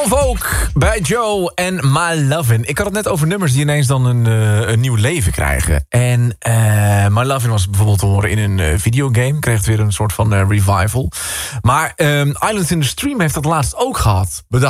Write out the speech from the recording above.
Vogue bij Joe en My Lovin'. Ik had het net over nummers die ineens dan een nieuw leven krijgen. En My Lovin' was bijvoorbeeld te horen in een videogame. Kreeg het weer een soort van revival. Maar Islands in the Stream heeft dat laatst ook gehad.